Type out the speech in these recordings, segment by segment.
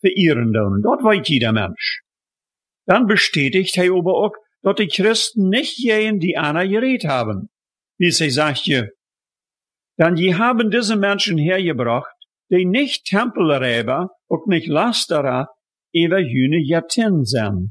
verehren doen. Dat weet jeder Mensch. Dann bestätigt hij aber auch, dass die Christen nicht jeden die Anna geredet haben. Wie sie sagt je, denn je haben diese Menschen hergebracht, die nicht Tempelräber, auch nicht Lasterer, über jene Jatin sind.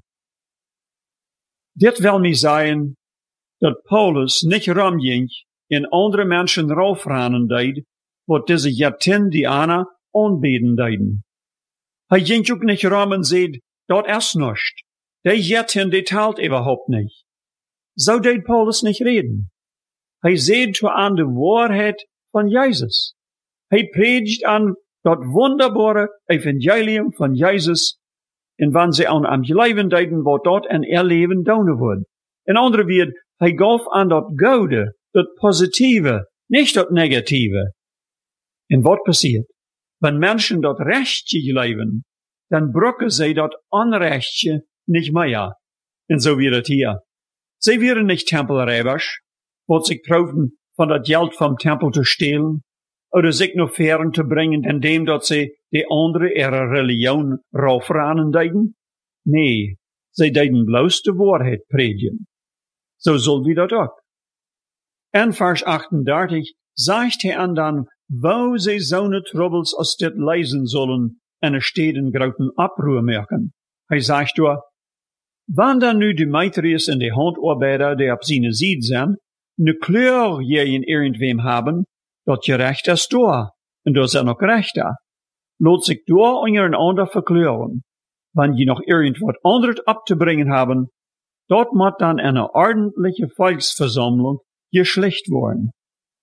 Dit wil mij zeggen, dat Paulus nicht rumging in andere Menschen raufranen deed, wat diese Jatin die Anna aanbeden deiden. Hij ging ook nicht rum en zei, dat is nicht. Die Jatin, die teilt überhaupt nicht. So deed Paulus nicht reden. Hij zei an de Wahrheit von Jesus. Hij predigt an dat wunderbare Evangelium von Jesus, en wanneer ze aan am leven deiden, wordt dat en erleben doen wordt. In andere woorden, hij gaf aan dat goede, dat positieve, niet dat negatieve. En wat passiert? Wenn Menschen dat rechtje leven, dan brokken zij dat onrechtje nicht mehr. En so wird es hier. Sie wären nicht Tempelräubers, wat sich proben, von dat Geld vom Tempel zu stehlen, oder sich noch fern zu bringen, indem dat sie die andere ihre Religion raufranen deiden? Nee, sie deiden bloß die Wahrheit predigen. So soll wir dat auch. En Vers 38 sagt er an dann, wo sie so ne Troubles aus dit leisen sollen, en er steht in großen Abruhr merken. Hij sagt door, wann dan nu Demetrius en de Handarbeiter, die op zijn Seite zijn, ne Kleur je in irgendwem haben, dat je recht is door, en dat zijn ook recht da. Laat zich door ondereinander verkleuren. Wann je nog irgendwas anderes abzubringen haben, dort moet dan eine ordentliche Volksversammlung geschlecht worden.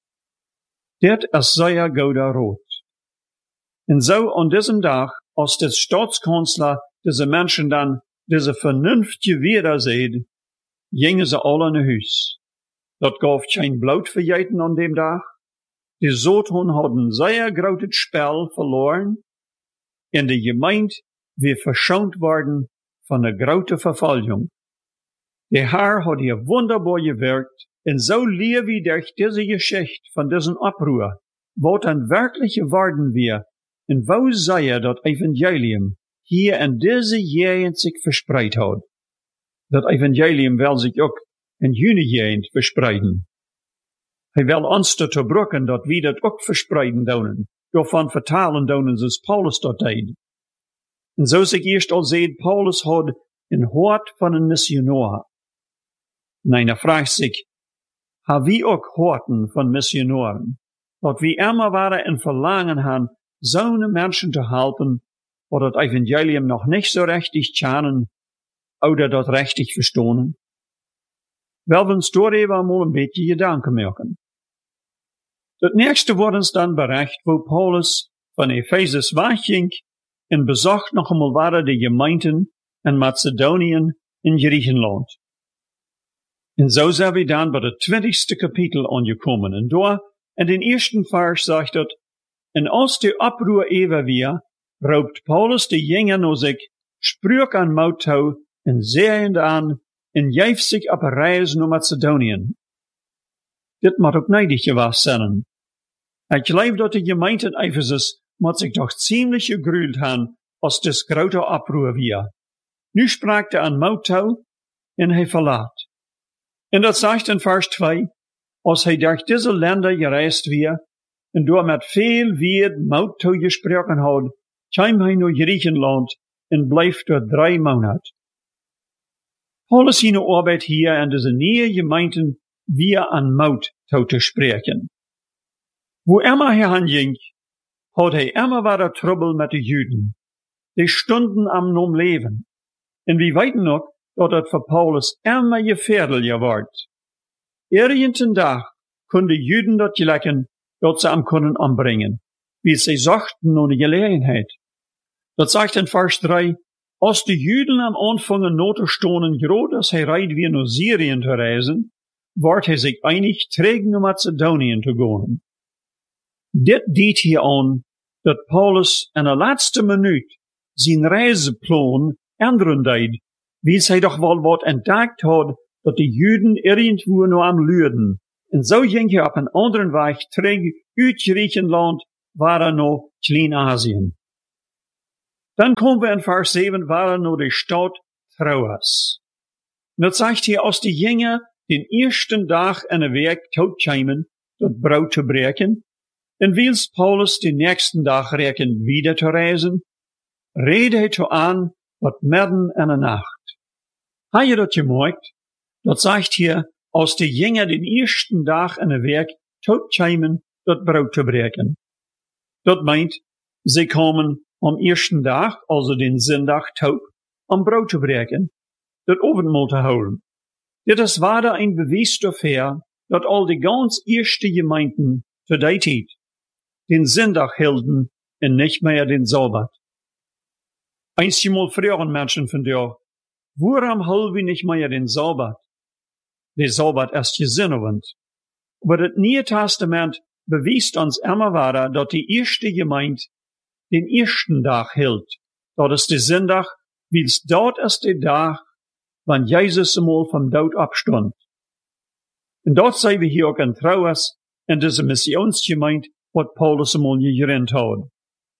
Dit is sehr guter Rat. En so an diesem Tag, als der Staatskanzler diese Menschen dann diese vernünftige Wieder seht, gingen sie alle in Huis. Dat gaf kein Blut vergeten an dem Tag. Die Satan hadden sehr großes Spiel verloren. In de Gemeinde wir verschont worden von der großen Verfolgung. Der Herr hat hier wunderbar gewirkt, und so leer wie durch diese Geschichte von diesem Abruhr, wo dann wirklich geworden wir, und wo sei das Evangelium hier in diese Gegend sich verspreid hat. Das Evangelium will sich auch in jene Gegend verspreiden. Hij will uns dazu brücken, dass wir das auch verspreiden doen, davon vertalen doen, zoals Paulus dat deed. Und so sich erst al seht, Paulus hat ein Hort von einem Missionar. Nein, er fragt sich, haben wir auch Horten von Missionaren, dass wir immer wieder in Verlangen haben, so eine Menschen zu helfen, wo das Evangelium noch nicht so richtig kennen oder das richtig verstehen? Wel, wir uns darüber mal ein bisschen Gedanken machen. Das nächste wird uns dann bericht, wo Paulus von Ephesus wegging und besucht noch einmal weiter die Gemeinden in Mazedonien in Griechenland. Und so sind wir dann bei der 20. Kapitel angekommen. Und da, in den ersten Vers sagt es, und als die Abruhr ewer wir, raubt Paulus die Jünger nach sich, sprüch an Mautau, und sehend an, und jäf sich auf eine Reise nach Mazedonien. Dit moet ook neidig gewas zijn. Ik geloof dat de gemeente in Ephesus moet zich toch ziemlich gegrüht haben, als des grote Abruhr wir. Nu sprak er an Mautau, en hij verlaat. En dat zegt in vers 2, als hij durch diese Länder gereist wir, en door met veel weer Mautau gesproken had, kwam hij naar Griechenland en bleef door 3 Monate. Paulus zijn arbeid hier in deze nieuwe gemeenten wir an Mautau te spreken. Wo immer hij hinging, had hij immer wieder Trouble met de Juden. Die stunden am nom leven. En we weten nog dat het voor Paulus immer gefährlicher wordt. Irgendein Dag kon de Juden dat gelekken, dat ze hem kunnen aanbrengen, wie ze zochten naar de gelegenheid. Dat zegt in vers 3, als de Juden am aanvangen na te stonen, groot als hij reit weer naar Syrien te reizen, wordt hij zich einig terug naar Macedonië te gaan. Dit deed hier aan, dat Paulus in de laatste minuut zijn reiseplan ändern deed, wie hij doch wel wat entdeckt had, dat de Juden irgendwo nog am luiden. En zo ging hij op een andere weg terug uit Griechenland, waar naar Klein-Asien. Dann kommen wir in Vers 7 waren nur die Stadt Troas. Und das sagt hier, aus die Jünger den ersten Tag in der Weg totkämen, das Brot zu breken, und wils Paulus den nächsten Tag reken wieder zu reisen, rede hij zu an, wat midden in der Nacht. Ha je dat gemerkt? Dat sagt hier, aus die Jünger den ersten Tag in der Weg totkämen, das Brot zu breken. Dat meint, sie kommen am ersten Tag, also den Sonntag, tot, om Brot zu breken, das Abendmahl zu holen. Dit is waarde ein Beweis dafür, dat al die ganz erste Gemeinden zu der Zeit den Sonntag hielten und nicht mehr den Sabbat. Einmal fragen Menschen von dir, warum halten wir nicht mehr den Sabbat? Der Sabbat ist gesinnend. Aber das Neue Testament beweist uns immer wieder, dass die erste Gemeinde den ersten Tag hielt. Dat ist der Sonntag, wils dort ist der Tag, wann Jesus einmal vom Tod abstand. Und dort sehen wir hier auch in Troas, in dieser Missionsgemeinde, was Paulus einmal gelernt hat.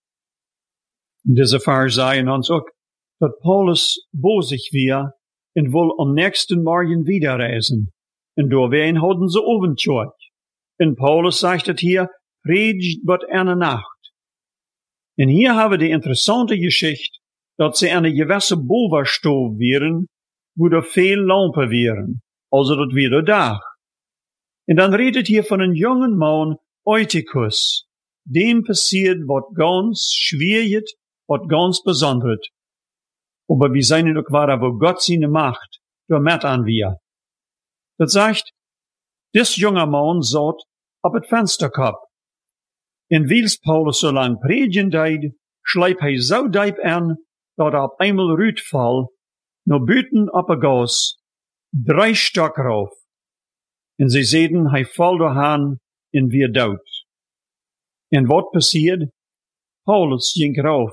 Und diese Vers sagen uns auch, dass Paulus bosig war und wohl am nächsten Morgen wieder reisen. Und doorheen hadden sie Abendschorch. Und Paulus sagt es hier, predigt wat eine Nacht. Und hier haben wir die interessante Geschichte, dass sie eine gewisse Bovenstove wären, wo da viel Lampen wären. Also das wieder Dach. Und dann redet hier von einem jungen Mann, Eutychus. Dem passiert wat ganz schwierig, wat ganz besonders. Aber wir sind auch wahr, wo Gott seine Macht damit anwirkt. Das sagt, dis junger Mann satt ab het Fensterkop. En wils Paulus so lang predigen deed, schleip hij so diep an, dat op einmal Rütfall, no buiten op een gas, 3 Stock rauf. En sie sehen, hij valt doorheen en weer dood. En wat passiert? Paulus ging rauf.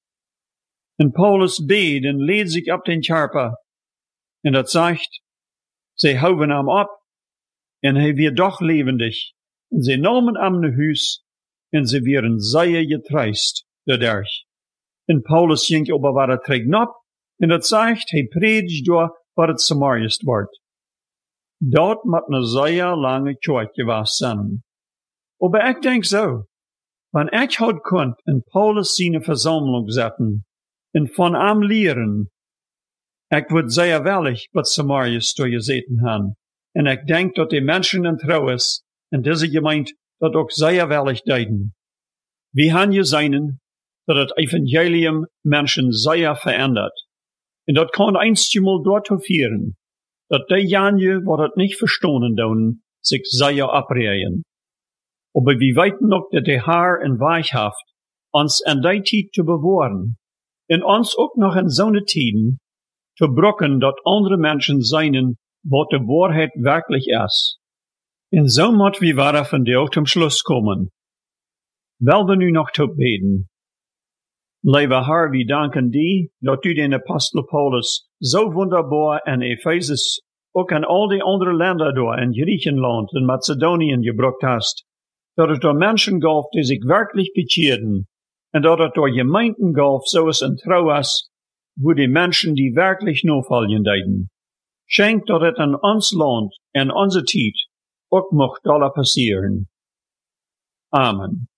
En Paulus beet en leed sich op den Körper. En dat zegt, sie houden hem op, en hij weer doch levendig. En sie namen hem naar huis, en sie wären sehr getreist dadurch. En Paulus ging aber wieder terug op, en dat zegt, hij predigt door wat het Samariëst wordt. Dat moet een sehr lange Zeit geweest zijn. Aber ik denk zo, wanneer ik had kunt in Paulus seine Versammlung zetten, en van hem leren, ik word sehr willig wat Samariëst doorgezeten hebben. En ik denk dat die mensen in Troas, in deze gemeente, dat ook sehr willig deden. We hebben gezien dat het evangelium mensen sehr verändert. En dat kan einstmal dorthin führen, dat diejenigen, wat het niet verstanden doen, zich sehr abreden. Aber wir weten ook dat de Heer en Weichhaft ons in die tijd te bewahren. En ons ook nog in zo'n tijden te brokken dat andere mensen zijn wat de waarheid werkelijk is. En zo moeten we weer vandaag zum Schluss komen. Wel we nu nog te beten. Lieve Heer, we danken die, dat u den Apostel Paulus zo wunderbaar in Ephesus, ook in al die andere landen door, in Griechenland en Macedonië gebracht hast. Dat het door mensen gaf die zich werkelijk bekeerden. En dat het door Gemeinden gaf, zoals in Troas, wo die mensen die werkelijk navolgen deden. Schenk dat het in ons land en onze tijd ook mocht passieren. Amen.